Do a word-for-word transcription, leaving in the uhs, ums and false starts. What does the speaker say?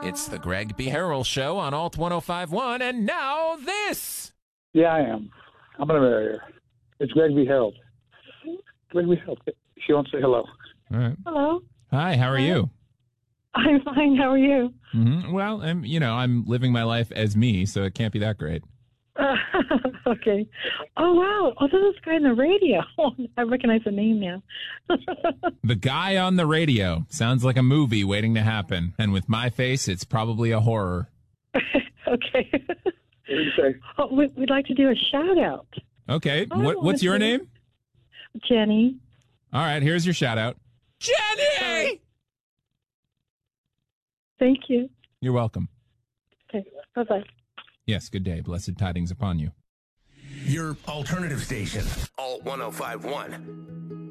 It's the Greg B. Harrell Show on Alt one oh five point one, and now this. Yeah, I am. I'm going to marry her. It's Greg B. Harold. Greg B. Harold. She wants to say hello. All right. Hello. Hi, how are Hi. you? I'm fine. How are you? Mm-hmm. Well, I'm, you know, I'm living my life as me, so it can't be that great. Uh, okay. Oh, wow. Oh, this is guy on the radio. I recognize the name now. The Guy on the Radio. Sounds like a movie waiting to happen. And with my face, it's probably a horror. Okay. What do you say? Oh, we, we'd like to do a shout out. Okay. Oh, What, what's your name? Jenny. All right, here's your shout out. Jenny! Thank you. You're welcome. Okay. Bye-bye. Yes, good day. Blessed tidings upon you. Your alternative station. Alt one oh five point one.